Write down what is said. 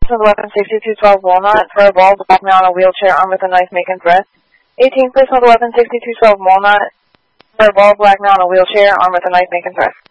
person with weapon 6212 Walnut for a ball black man on a wheelchair armed with a knife making threat. 18th person with weapon 6212 Walnut for a ball black man on a wheelchair armed with a knife making threat.